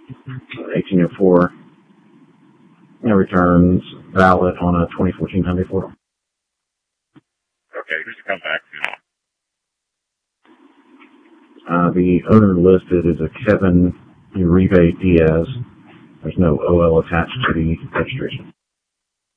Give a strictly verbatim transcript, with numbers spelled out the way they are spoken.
eighteen oh four. And returns valid on a twenty fourteen Hyundai Ford. Okay, who's it come back to? Uh, the owner listed is a Kevin Uribe Diaz. There's no O L attached to the registration.